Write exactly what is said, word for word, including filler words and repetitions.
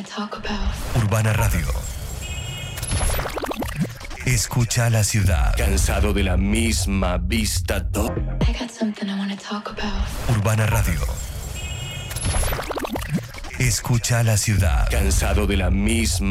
talk about. Urbana Radio. Escucha la ciudad. Cansado de la misma vista. To- I got something I want to talk about. Urbana Radio. Escucha la ciudad. Cansado de la misma